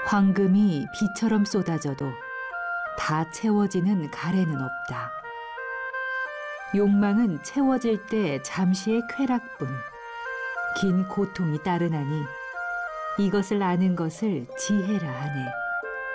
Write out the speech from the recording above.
황금이 비처럼 쏟아져도 다 채워지는 가래는 없다. 욕망은 채워질 때 잠시의 쾌락뿐 긴 고통이 따르나니 이것을 아는 것을 지혜라 하네.